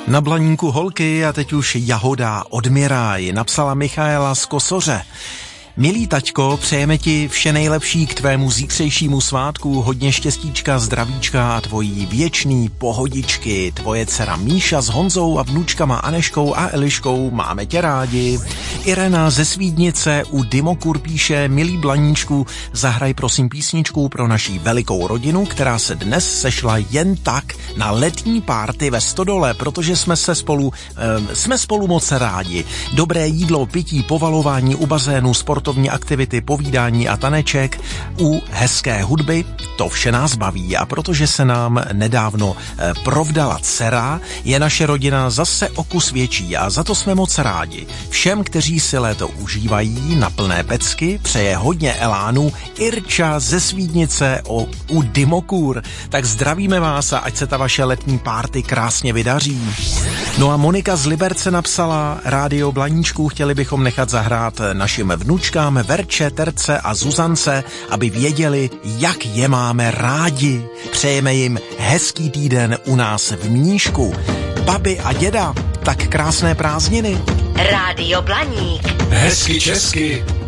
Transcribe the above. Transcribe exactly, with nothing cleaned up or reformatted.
Na Blaníku holky a teď už Jahoda odmíraj, napsala Michaela z Kosoře. Milý taťko, přejeme ti vše nejlepší k tvému zítřejšímu svátku, hodně štěstíčka, zdravíčka a tvojí věčný pohodičky. Tvoje dcera Míša s Honzou a vnučkama Aneškou a Eliškou, máme tě rádi. Irena ze Svídnice u Dimokur píše, milý Blaníčku, zahraj prosím písničku pro naší velikou rodinu, která se dnes sešla jen tak na letní párty ve Stodole, protože jsme se spolu, eh, jsme spolu moc rádi. Dobré jídlo, pití, povalování u bazénu, sport sportovní aktivity, povídání a taneček, u hezké hudby, to vše nás baví a protože se nám nedávno eh, provdala dcera, je naše rodina zase o kus větší a za to jsme moc rádi. Všem, kteří si léto užívají na plné pecky, přeje hodně elánu Irča ze Svídnice o, u Dimokur. Tak zdravíme vás a ať se ta vaše letní párty krásně vydaří. No a Monika z Liberce napsala, Rádio Blaníčku, chtěli bychom nechat zahrát našim vnučkám Verče, Terce a Zuzance, aby věděli, jak je máme rádi. Přejeme jim hezký týden u nás v Mníšku. Babi a děda, tak krásné prázdniny. Rádio Blaník. Hezky česky.